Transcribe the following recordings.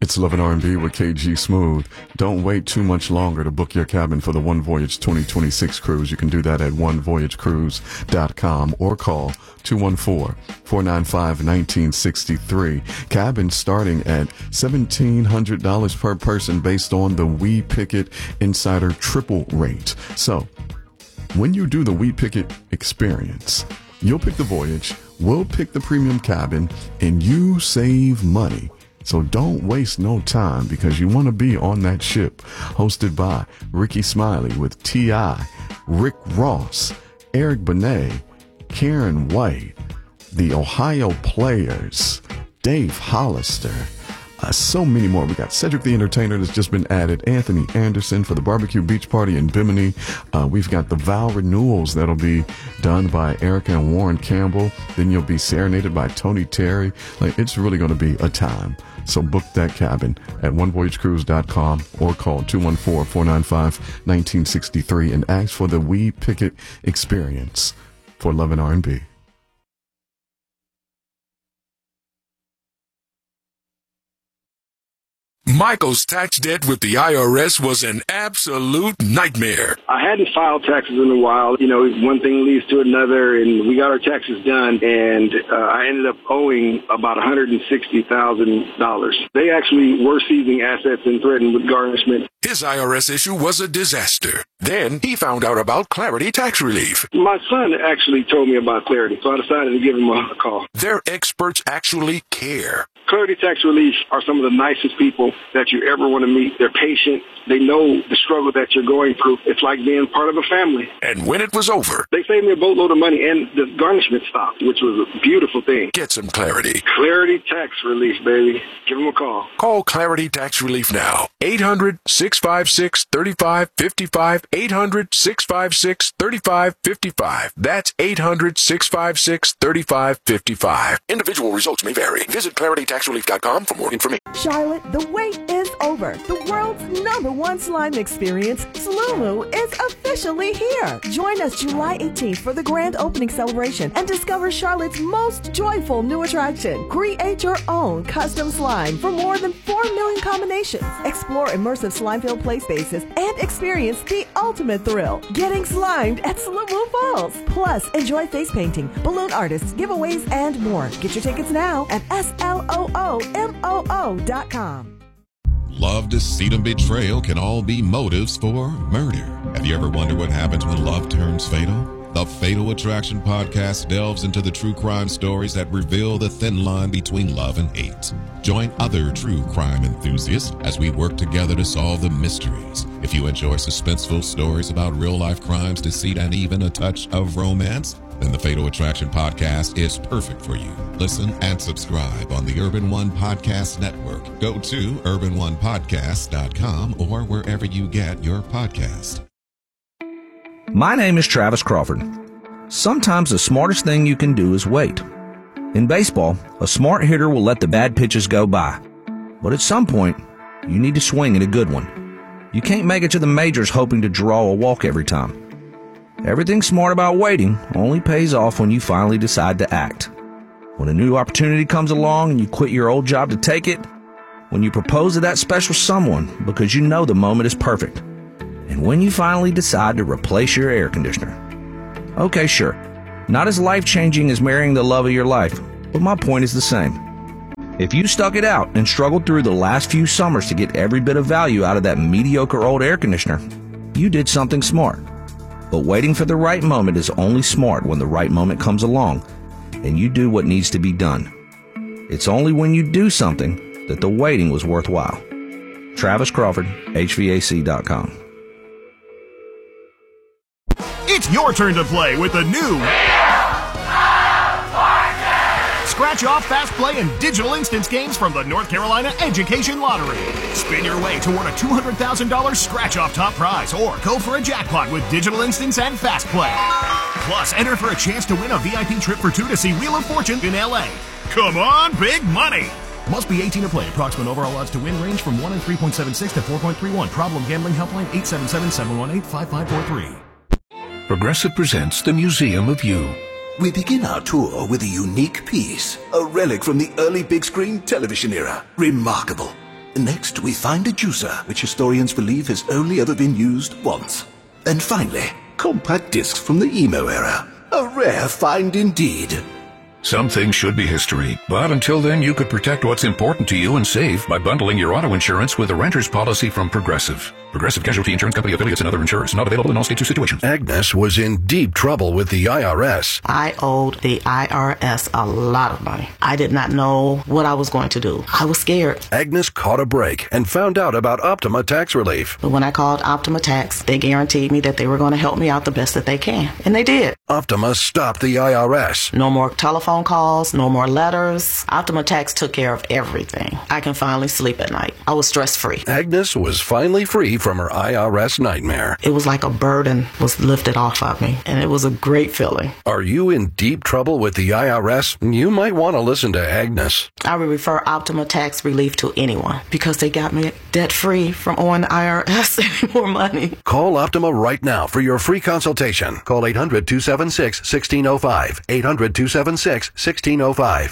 It's Love and R&B with KG Smooth. Don't wait too much longer to book your cabin for the One Voyage 2026 cruise. You can do that at onevoyagecruise.com or call 214-495-1963. Cabins starting at $1,700 per person based on the We Picket Insider triple rate. So, when you do the We Picket experience, you'll pick the voyage, we'll pick the premium cabin, and you save money. So don't waste no time because you want to be on that ship. Hosted by Ricky Smiley with T.I., Rick Ross, Eric Benet, Karen White, the Ohio Players, Dave Hollister, so many more. We got Cedric the Entertainer that's just been added, Anthony Anderson for the Barbecue Beach Party in Bimini. We've got the vow renewals that'll be done by Erica and Warren Campbell. Then you'll be serenaded by Tony Terry. It's really going to be a time. So book that cabin at onevoyagecruise.com or call 214-495-1963 and ask for the We Picket experience for Love and R&B. Michael's tax debt with the IRS was an absolute nightmare. I hadn't filed taxes in a while. One thing leads to another, and we got our taxes done, and I ended up owing about $160,000. They actually were seizing assets and threatened with garnishment. His IRS issue was a disaster. Then he found out about Clarity Tax Relief. My son actually told me about Clarity, so I decided to give him a call. Their experts actually care. Clarity Tax Relief are some of the nicest people that you ever want to meet. They're patient. They know the struggle that you're going through. It's like being part of a family. And when it was over, they saved me a boatload of money, and the garnishment stopped, which was a beautiful thing. Get some clarity. Clarity Tax Relief, baby. Give them a call. Call Clarity Tax Relief now. 800-656-3555. 800-656-3555. That's 800-656-3555. Individual results may vary. Visit claritytaxrelief.com for more information. Charlotte, the wait is over. The world's #1 slime experience, Slumu, is officially here. Join us July 18th for the grand opening celebration and discover Charlotte's most joyful new attraction. Create your own custom slime for more than 4 million combinations. Explore immersive slime-filled play spaces and experience the ultimate thrill, getting slimed at Slumu Falls. Plus, enjoy face painting, balloon artists, giveaways, and more. Get your tickets now at SLOOMOO.com. Love, deceit, and betrayal can all be motives for murder. Have you ever wondered what happens when love turns fatal? The Fatal Attraction podcast delves into the true crime stories that reveal the thin line between love and hate. Join other true crime enthusiasts as we work together to solve the mysteries. If you enjoy suspenseful stories about real-life crimes, deceit, and even a touch of romance, then the Fatal Attraction podcast is perfect for you. Listen and subscribe on the Urban One Podcast Network. Go to urbanonepodcast.com or wherever you get your podcast. My name is Travis Crawford. Sometimes the smartest thing you can do is wait. In baseball, a smart hitter will let the bad pitches go by. But at some point, you need to swing at a good one. You can't make it to the majors hoping to draw a walk every time. Everything smart about waiting only pays off when you finally decide to act. When a new opportunity comes along and you quit your old job to take it. When you propose to that special someone because you know the moment is perfect. And when you finally decide to replace your air conditioner. Okay, sure. Not as life-changing as marrying the love of your life, but my point is the same. If you stuck it out and struggled through the last few summers to get every bit of value out of that mediocre old air conditioner, you did something smart. But waiting for the right moment is only smart when the right moment comes along and you do what needs to be done. It's only when you do something that the waiting was worthwhile. Travis Crawford, HVAC.com. It's your turn to play with the new Scratch Off, Fast Play, and Digital Instance games from the North Carolina Education Lottery. Spin your way toward a $200,000 Scratch Off top prize or go for a jackpot with Digital Instance and Fast Play. Plus, enter for a chance to win a VIP trip for two to see Wheel of Fortune in L.A. Come on, big money! Must be 18 to play. Approximate overall odds to win range from 1 in 3.76 to 4.31. Problem gambling helpline 877-718-5543. Progressive presents the Museum of You. We begin our tour with a unique piece, a relic from the early big screen television era. Remarkable. Next, we find a juicer, which historians believe has only ever been used once. And finally, compact discs from the emo era. A rare find indeed. Some things should be history, but until then you could protect what's important to you and save by bundling your auto insurance with a renter's policy from Progressive. Progressive Casualty Insurance Company affiliates and other insurers. Not available in all states or situations. Agnes was in deep trouble with the IRS. I owed the IRS a lot of money. I did not know what I was going to do. I was scared. Agnes caught a break and found out about Optima Tax Relief. But when I called Optima Tax, they guaranteed me that they were going to help me out the best that they can. And they did. Optima stopped the IRS. No more telephone calls, no more letters. Optima Tax took care of everything. I can finally sleep at night. I was stress-free. Agnes was finally free from her IRS nightmare. It was like a burden was lifted off of me, and it was a great feeling. Are you in deep trouble with the IRS? You might want to listen to Agnes. I would refer Optima Tax Relief to anyone because they got me debt-free from owing the IRS any more money. Call Optima right now for your free consultation. Call 800-276-1605. 800-276-1605.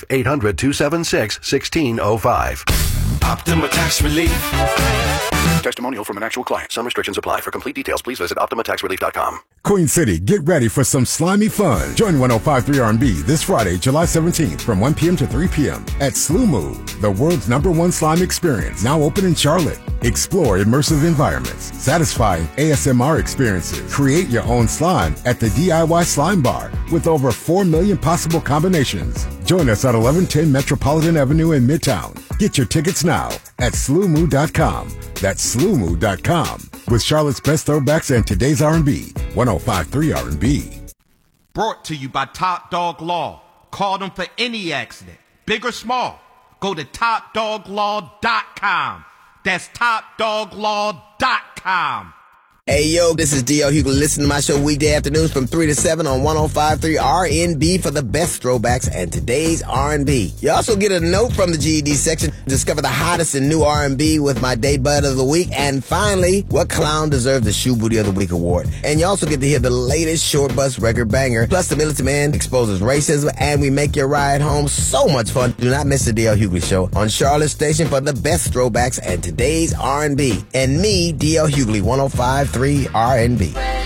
800-276-1605. Optima Tax Relief. Testimonial from an actual client. Some restrictions apply. For complete details, please visit OptimaTaxRelief.com. Queen City, get ready for some slimy fun. Join 105.3 R&B this Friday, July 17th from 1 p.m. to 3 p.m. at Slumu, the world's #1 slime experience, now open in Charlotte. Explore immersive environments, satisfying ASMR experiences. Create your own slime at the DIY Slime Bar with over 4 million possible combinations. Join us at 1110 Metropolitan Avenue in Midtown. Get your tickets now at slumu.com. That's slumu.com. With Charlotte's best throwbacks and today's R&B, 105.3 R&B. Brought to you by Top Dog Law. Call them for any accident, big or small. Go to topdoglaw.com. That's topdoglaw.com. Hey, yo, this is D.L. Hughley. Listen to my show weekday afternoons from 3 to 7 on 105.3 RNB for the best throwbacks and today's R&B. You also get a note from the GED section. Discover the hottest and new R&B with my Day Bud of the Week. And finally, what clown deserves the Shoe Booty of the Week award. And you also get to hear the latest Short Bus record banger. Plus, the Militant Man exposes racism, and we make your ride home so much fun. Do not miss the D.L. Hughley Show on Charlotte Station for the best throwbacks and today's R&B. And me, D.L. Hughley, 105.3 R&B.